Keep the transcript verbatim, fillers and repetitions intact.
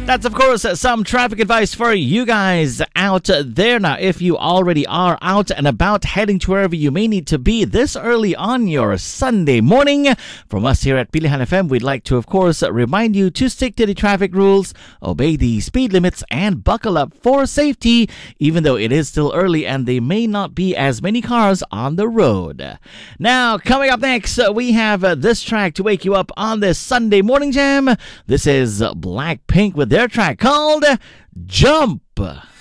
That's, of course, some traffic advice for you guys out there. Now, if you already are out and about heading to wherever you may need to be this early on your Sunday morning, from us here at Pilihan F M, we'd like to, of course, remind you to stick to the traffic rules, obey the speed limits, and buckle up for safety, even though it is still early and there may not be as many cars on the road. Now, coming up next, we have this track to wake you up on this Sunday morning jam. This is Blackpink with their track called Jump.